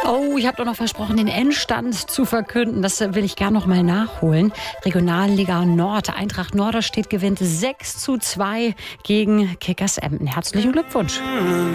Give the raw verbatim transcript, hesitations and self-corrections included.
Oh, ich habe doch noch versprochen, den Endstand zu verkünden. Das will ich gerne noch mal nachholen. Regionalliga Nord. Eintracht Norderstedt gewinnt sechs zu zwei gegen Kickers Emden. Herzlichen Glückwunsch.